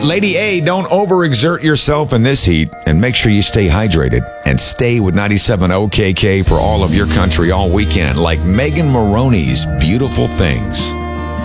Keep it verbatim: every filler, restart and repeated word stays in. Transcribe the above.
Lady A, don't overexert yourself in this heat and make sure you stay hydrated and stay with ninety-seven O K K for all of your country all weekend, like Megan Maroney's Beautiful Things.